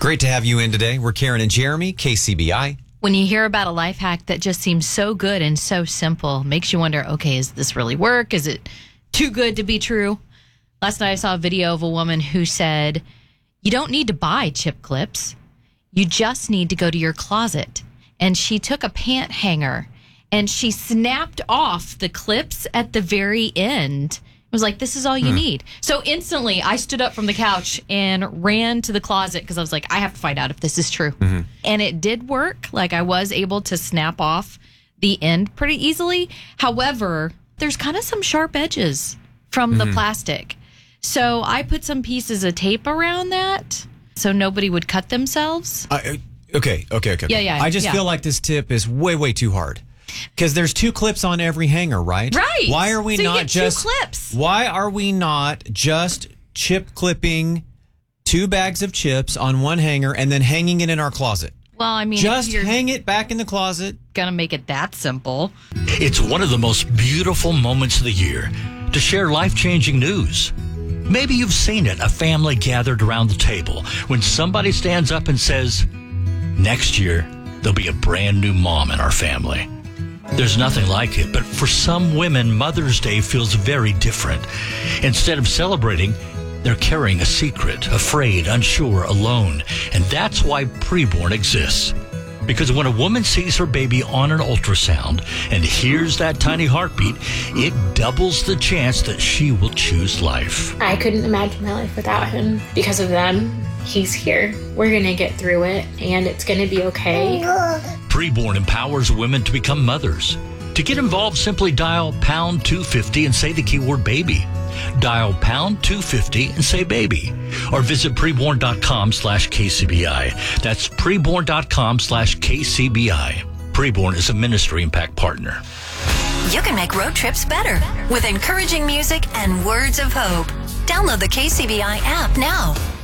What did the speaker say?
Great to have you in today. We're Karen and Jeremy, KCBI. When you hear about a life hack that just seems so good and so simple, makes you wonder, okay, is this really work? Is it too good to be true? Last night I saw a video of a woman who said, you don't need to buy chip clips. You just need to go to your closet. And she took a pant hanger and she snapped off the clips at the very end. It was like, this is all you need. So instantly, I stood up from the couch and ran to the closet because I was like, I have to find out if this is true. Mm-hmm. And it did work. Like, I was able to snap off the end pretty easily. However, there's kind of some sharp edges from the plastic. So I put some pieces of tape around that so nobody would cut themselves. Okay. Yeah. I just feel like this tip is way too hard. Because there's 2 clips on every hanger, right? Right. Why are we so not you get just 2 clips? Why are we not just chip clipping 2 bags of chips on one hanger and then hanging it in our closet? Well, I mean, just hang it back in the closet. Gonna make it that simple. It's one of the most beautiful moments of the year to share life-changing news. Maybe you've seen it, a family gathered around the table when somebody stands up and says, next year, there'll be a brand new mom in our family. There's nothing like it, but for some women, Mother's Day feels very different. Instead of celebrating, they're carrying a secret, afraid, unsure, alone. And that's why Preborn exists. Because when a woman sees her baby on an ultrasound and hears that tiny heartbeat, it doubles the chance that she will choose life. I couldn't imagine my life without him. Because of them, he's here. We're going to get through it, and it's going to be okay. Preborn empowers women to become mothers. To get involved, simply dial pound 250 and say the keyword baby. Dial pound 250 and say baby. Or visit preborn.com/KCBI. That's preborn.com/KCBI. Preborn is a Ministry Impact partner. You can make road trips better with encouraging music and words of hope. Download the KCBI app now.